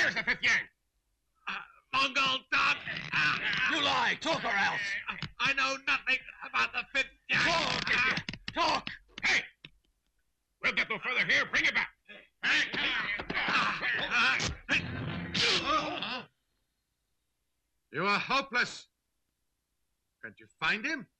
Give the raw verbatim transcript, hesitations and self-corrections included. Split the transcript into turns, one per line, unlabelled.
Where's the fifth Yang?
Uh, Mongol dog! Uh,
You lie! Talk or else!
I know nothing about the fifth Yang!
Talk! Uh, Talk! Hey! We'll get no further here. Bring it back!
You are hopeless. Can't you find him?